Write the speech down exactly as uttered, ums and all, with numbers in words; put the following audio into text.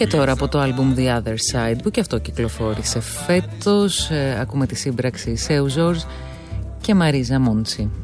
Και τώρα από το άλμπουμ The Other Side, που και αυτό κυκλοφόρησε φέτος, ε, ακούμε τη σύμπραξη Seu Jorge και Μαρίζα Μόντσι.